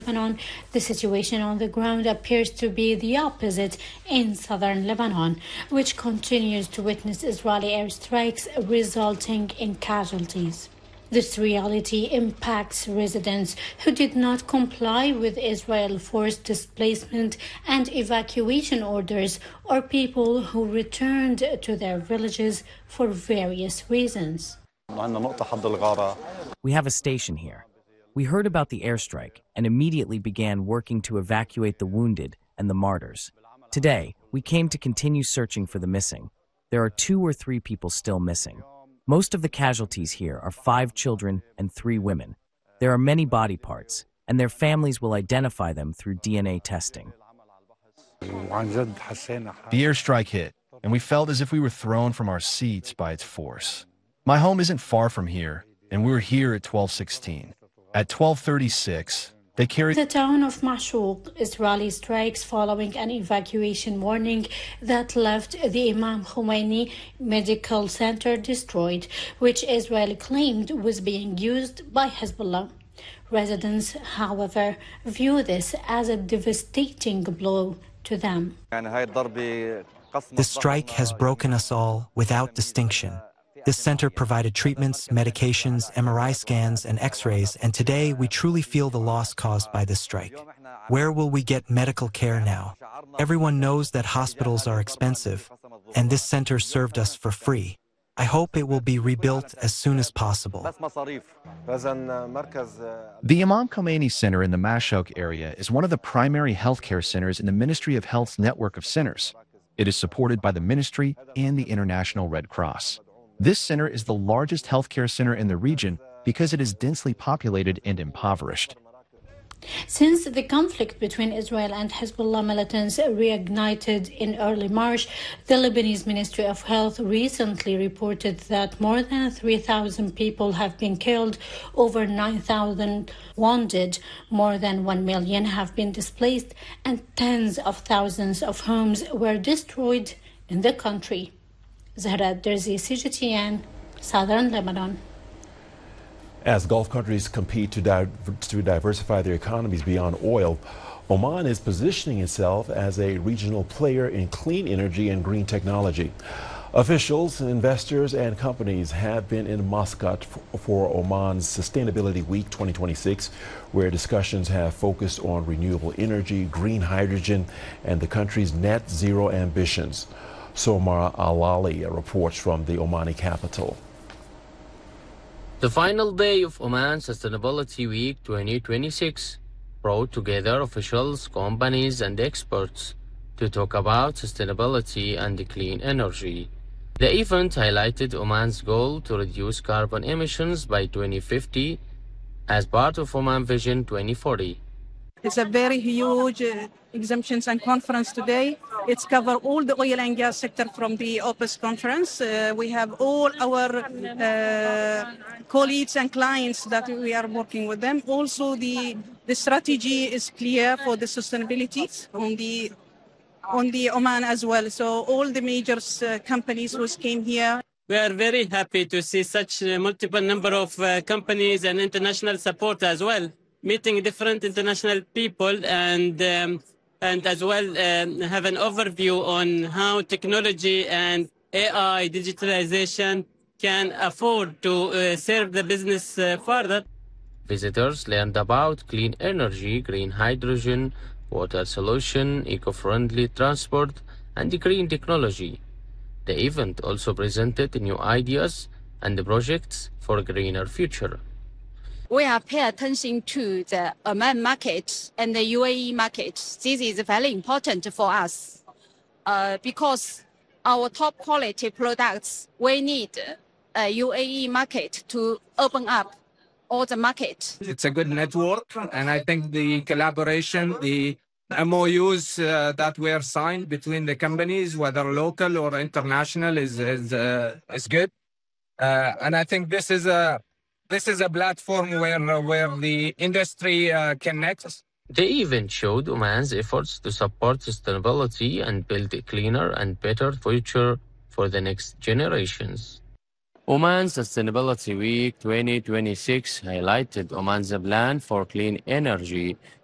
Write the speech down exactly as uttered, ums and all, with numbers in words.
Lebanon, the situation on the ground appears to be the opposite in southern Lebanon, which continues to witness Israeli airstrikes resulting in casualties. This reality impacts residents who did not comply with Israel forced displacement and evacuation orders, or people who returned to their villages for various reasons. We have a station here. We heard about the airstrike and immediately began working to evacuate the wounded and the martyrs. Today, we came to continue searching for the missing. There are two or three people still missing. Most of the casualties here are five children and three women. There are many body parts, and their families will identify them through D N A testing. The airstrike hit, and we felt as if we were thrown from our seats by its force. My home isn't far from here, and we were here at twelve sixteen. At twelve thirty-six, they carried the town of Mashouq. Israeli strikes following an evacuation warning that left the Imam Khomeini Medical Center destroyed, which Israel claimed was being used by Hezbollah. Residents, however, view this as a devastating blow to them. The strike has broken us all without distinction. This center provided treatments, medications, M R I scans, and X-rays, and today we truly feel the loss caused by this strike. Where will we get medical care now? Everyone knows that hospitals are expensive, and this center served us for free. I hope it will be rebuilt as soon as possible. The Imam Khomeini Center in the Mashouq area is one of the primary healthcare centers in the Ministry of Health's network of centers. It is supported by the Ministry and the International Red Cross. This center is the largest healthcare center in the region because it is densely populated and impoverished. Since the conflict between Israel and Hezbollah militants reignited in early March, the Lebanese Ministry of Health recently reported that more than three thousand people have been killed, over nine thousand wounded, more than one million have been displaced, and tens of thousands of homes were destroyed in the country. Zahra Derzi, C G T N, Southern Lebanon. As Gulf countries compete to, di to diversify their economies beyond oil, Oman is positioning itself as a regional player in clean energy and green technology. Officials, investors, and companies have been in Muscat for Oman's Sustainability Week twenty twenty-six, where discussions have focused on renewable energy, green hydrogen, and the country's net zero ambitions. Somar Alali reports from the Omani capital. The final day of Oman Sustainability Week twenty twenty-six brought together officials, companies, and experts to talk about sustainability and clean energy. The event highlighted Oman's goal to reduce carbon emissions by twenty fifty as part of Oman Vision twenty forty. It's a very huge uh, exemptions and conference today. It's cover all the oil and gas sector from the OPEC conference. Uh, we have all our uh, colleagues and clients that we are working with them. Also, the the strategy is clear for the sustainability on the on the Oman as well. So all the major uh, companies who came here. We are very happy to see such a multiple number of uh, companies and international support as well, meeting different international people and um, and as well um, have an overview on how technology and A I digitalization can afford to uh, serve the business uh, further. Visitors learned about clean energy, green hydrogen, water solution, eco-friendly transport, and green technology. The event also presented new ideas and projects for a greener future. We are paying attention to the Oman market and the U A E market. This is very important for us uh, because our top quality products, we need a U A E market to open up all the market. It's a good network, and I think the collaboration, the M O Us uh, that were signed between the companies, whether local or international, is is, uh, is good. Uh, and I think this is a This is a platform where, where the industry uh, connects. The event showed Oman's efforts to support sustainability and build a cleaner and better future for the next generations. Oman Sustainability Week twenty twenty-six highlighted Oman's plan for clean energy,